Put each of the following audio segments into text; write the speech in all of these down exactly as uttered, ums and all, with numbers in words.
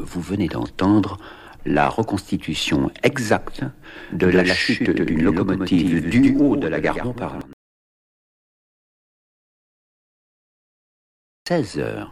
Vous venez d'entendre la reconstitution exacte de la chute d'une locomotive du haut de la gare Montparnasse. seize heures.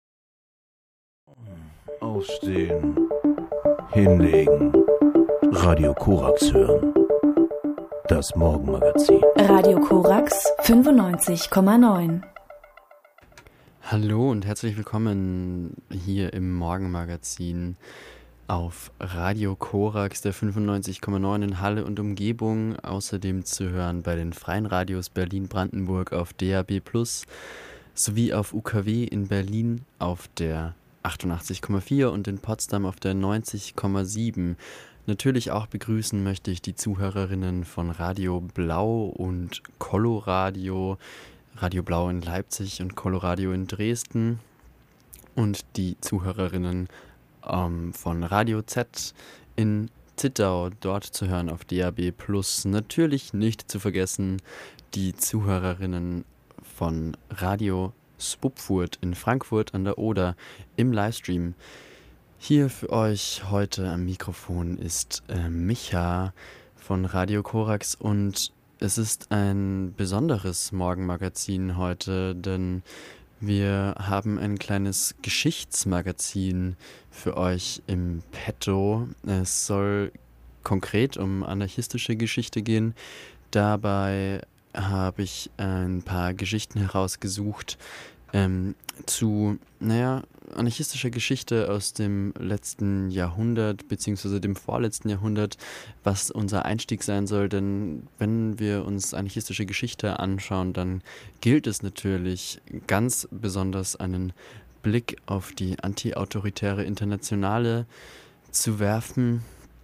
Aufstehen, hinlegen, Radio Korax hören. Das Morgenmagazin. Radio Korax fünfundneunzig Komma neun. Hallo und herzlich willkommen hier im Morgenmagazin auf Radio Korax, der fünfundneunzig Komma neun in Halle und Umgebung. Außerdem zu hören bei den freien Radios Berlin-Brandenburg auf D A B plus, sowie auf U K W in Berlin auf der achtundachtzig Komma vier und in Potsdam auf der neunzig Komma sieben. Natürlich auch begrüßen möchte ich die Zuhörerinnen von Radio Blau und Coloradio, Radio Blau in Leipzig und Coloradio in Dresden und die Zuhörerinnen ähm, von Radio Z in Zittau, dort zu hören auf D A B plus. Natürlich nicht zu vergessen die Zuhörerinnen von Radio Spupfurt in Frankfurt an der Oder im Livestream. Hier für euch heute am Mikrofon ist äh, Micha von Radio Korax und es ist ein besonderes Morgenmagazin heute, denn wir haben ein kleines Geschichtsmagazin für euch im Petto. Es soll konkret um anarchistische Geschichte gehen. Dabei habe ich ein paar Geschichten herausgesucht ähm, zu, naja, anarchistischer Geschichte aus dem letzten Jahrhundert beziehungsweise dem vorletzten Jahrhundert, was unser Einstieg sein soll, denn wenn wir uns anarchistische Geschichte anschauen, dann gilt es natürlich ganz besonders einen Blick auf die antiautoritäre Internationale zu werfen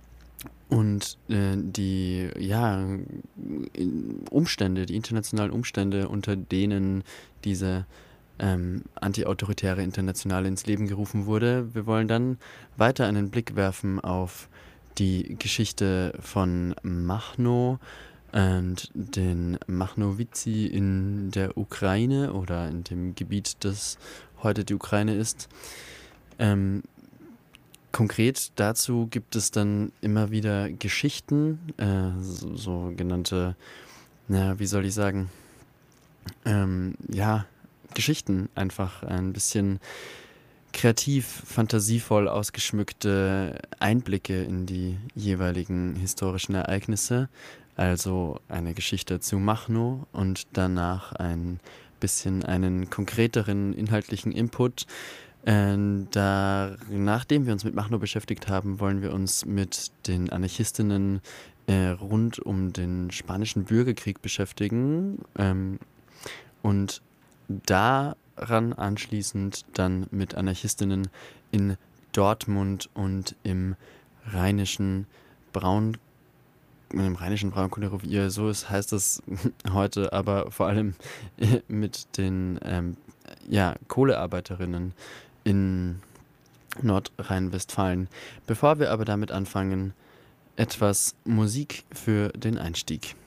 und äh, die ja, Umstände, die internationalen Umstände, unter denen diese Ähm, antiautoritäre Internationale ins Leben gerufen wurde. Wir wollen dann weiter einen Blick werfen auf die Geschichte von Machno und den Machnowici in der Ukraine oder in dem Gebiet, das heute die Ukraine ist. Ähm, konkret dazu gibt es dann immer wieder Geschichten, äh, so, sogenannte, na, wie soll ich sagen, ähm, ja, Geschichten, einfach ein bisschen kreativ, fantasievoll ausgeschmückte Einblicke in die jeweiligen historischen Ereignisse. Also eine Geschichte zu Machno und danach ein bisschen einen konkreteren inhaltlichen Input. Äh, da, nachdem wir uns mit Machno beschäftigt haben, wollen wir uns mit den Anarchistinnen äh, rund um den Spanischen Bürgerkrieg beschäftigen ähm, und daran anschließend dann mit Anarchistinnen in Dortmund und im rheinischen Braun, im rheinischen Braunkohlerevier, so ist, heißt das heute, aber vor allem mit den ähm, ja, Kohlearbeiterinnen in Nordrhein-Westfalen. Bevor wir aber damit anfangen, etwas Musik für den Einstieg.